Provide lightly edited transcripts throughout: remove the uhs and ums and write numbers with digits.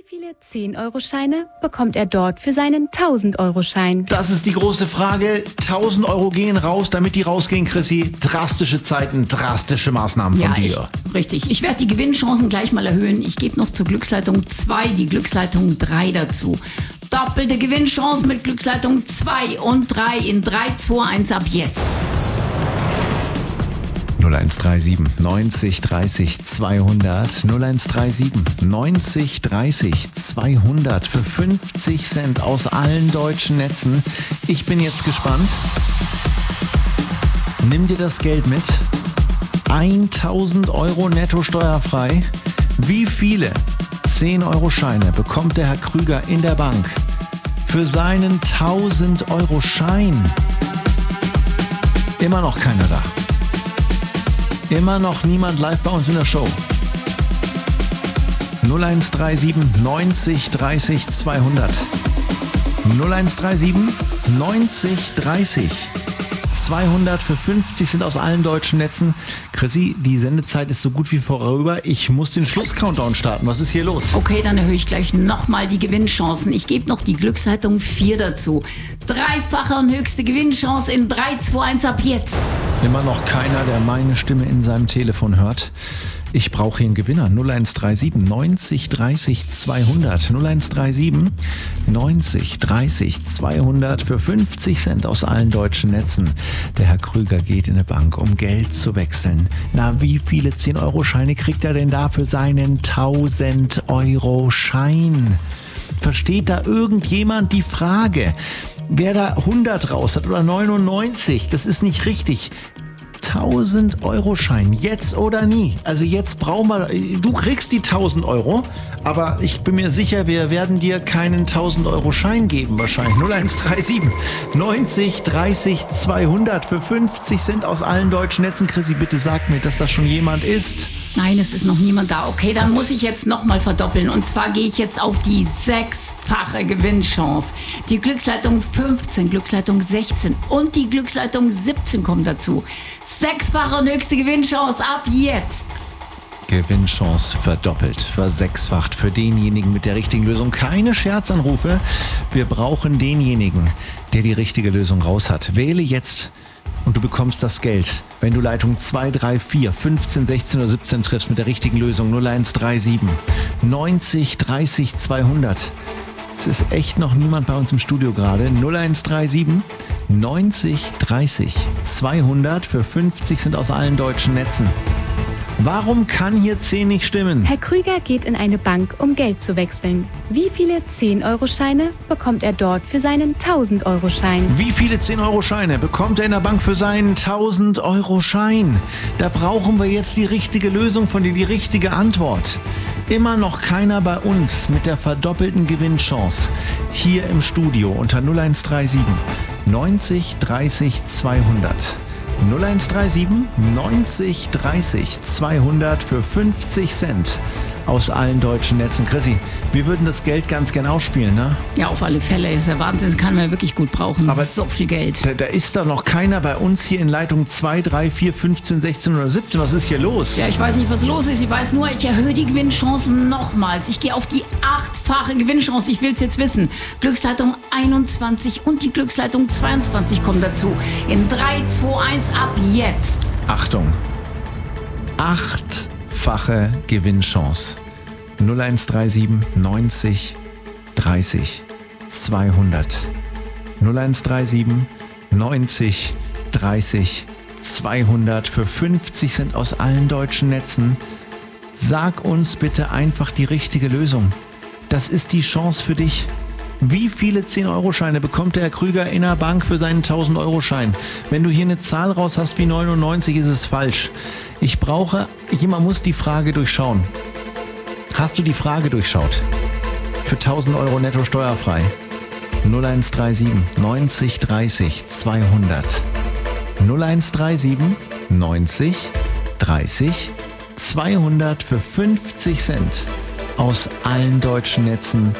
viele 10-Euro-Scheine bekommt er dort für seinen 1000-Euro-Schein? Das ist die große Frage. 1000 Euro gehen raus, damit die rausgehen, Chrissy. Drastische Zeiten, drastische Maßnahmen von dir. Richtig. Ich werde die Gewinnchancen gleich mal erhöhen. Ich gebe noch zur Glücksleitung 2 die Glücksleitung 3 dazu. Doppelte Gewinnchance mit Glücksleitung 2 und 3 in 3, 2, 1 ab jetzt. 0137 90 30 200 0137 90 30 200 für 50 Cent aus allen deutschen Netzen. Ich bin jetzt gespannt. Nimm dir das Geld mit. 1000 Euro netto steuerfrei. Wie viele 10-Euro-Scheine bekommt der Herr Krüger in der Bank für seinen 1000-Euro-Schein? Immer noch keiner da. Immer noch niemand live bei uns in der Show. 0137 90 30 200. 0137 90 30 200 für 50 sind aus allen deutschen Netzen. Chrissy, die Sendezeit ist so gut wie vorüber. Ich muss den Schluss-Countdown starten. Was ist hier los? Okay, dann erhöhe ich gleich nochmal die Gewinnchancen. Ich gebe noch die Glücksleitung 4 dazu. Dreifache und höchste Gewinnchance in 3, 2, 1 ab jetzt. Immer noch keiner, der meine Stimme in seinem Telefon hört. Ich brauche hier einen Gewinner. 0137 90 30 200. 0137 90 30 200 für 50 Cent aus allen deutschen Netzen. Der Herr Krüger geht in eine Bank, um Geld zu wechseln. Na, wie viele 10-Euro-Scheine kriegt er denn da für seinen 1000-Euro-Schein? Versteht da irgendjemand die Frage? Wer da 100 raus hat oder 99, das ist nicht richtig. 1000-Euro-Schein, jetzt oder nie. Also jetzt brauchen wir, du kriegst die 1000 Euro, aber ich bin mir sicher, wir werden dir keinen 1000-Euro-Schein geben wahrscheinlich. 0137 90 30 200 für 50 Cent aus allen deutschen Netzen. Chrissy, bitte sag mir, dass das schon jemand ist. Nein, es ist noch niemand da. Okay, dann muss ich jetzt nochmal verdoppeln. Und zwar gehe ich jetzt auf die 6-fache Gewinnchance. Die Glücksleitung 15, Glücksleitung 16 und die Glücksleitung 17 kommen dazu. 6-fache und höchste Gewinnchance ab jetzt. Gewinnchance verdoppelt, versechsfacht für denjenigen mit der richtigen Lösung. Keine Scherzanrufe. Wir brauchen denjenigen, der die richtige Lösung raus hat. Wähle jetzt und du bekommst das Geld, wenn du Leitung 2, 3, 4, 15, 16 oder 17 triffst mit der richtigen Lösung. 0137 90 30 200. Es ist echt noch niemand bei uns im Studio gerade. 0137 90 30 200 für 50 sind aus allen deutschen Netzen. Warum kann hier 10 nicht stimmen? Herr Krüger geht in eine Bank, um Geld zu wechseln. Wie viele 10-Euro-Scheine bekommt er dort für seinen 1000-Euro-Schein? Wie viele 10-Euro-Scheine bekommt er in der Bank für seinen 1000-Euro-Schein? Da brauchen wir jetzt die richtige Lösung von dir, die richtige Antwort. Immer noch keiner bei uns mit der verdoppelten Gewinnchance. Hier im Studio unter 0137 90 30 200. 0137 90 30 200 für 50 Cent aus allen deutschen Netzen. Chrissy, wir würden das Geld ganz gern ausspielen, ne? Ja, auf alle Fälle. Ist ja Wahnsinn. Das kann man ja wirklich gut brauchen. Aber so viel Geld. Da ist doch noch keiner bei uns hier in Leitung 2, 3, 4, 15, 16 oder 17. Was ist hier los? Ja, ich weiß nicht, was los ist. Ich weiß nur, ich erhöhe die Gewinnchancen nochmals. Ich gehe auf die 8-fache Gewinnchance. Ich will es jetzt wissen. Glücksleitung 21 und die Glücksleitung 22 kommen dazu. In 3, 2, 1 ab jetzt. Achtung. 8-fache Gewinnchance. 0137 90 30 200. 0137 90 30 200 für 50 Cent aus allen deutschen Netzen. Sag uns bitte einfach die richtige Lösung. Das ist die Chance für dich. Wie viele 10-Euro-Scheine bekommt der Herr Krüger in der Bank für seinen 1000-Euro-Schein? Wenn du hier eine Zahl raus hast wie 99, ist es falsch. Jemand muss die Frage durchschauen. Hast du die Frage durchschaut? Für 1000 Euro netto steuerfrei. 0137 90 30 200. 0137 90 30 200 für 50 Cent aus allen deutschen Netzen.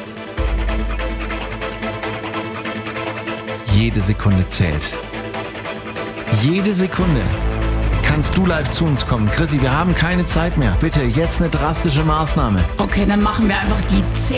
Jede Sekunde zählt. Jede Sekunde kannst du live zu uns kommen. Chrissy, wir haben keine Zeit mehr. Bitte, jetzt eine drastische Maßnahme. Okay, dann machen wir einfach die 10